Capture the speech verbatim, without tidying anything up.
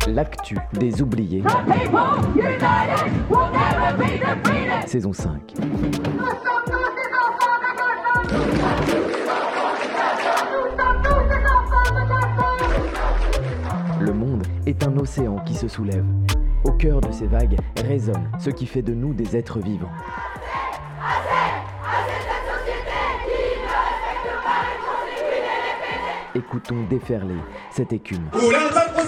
L'actu des oubliés. Saison cinq. Le monde est un océan qui se soulève. Au cœur de ces vagues résonne ce qui fait de nous des êtres vivants. Écoutons déferler cette écume.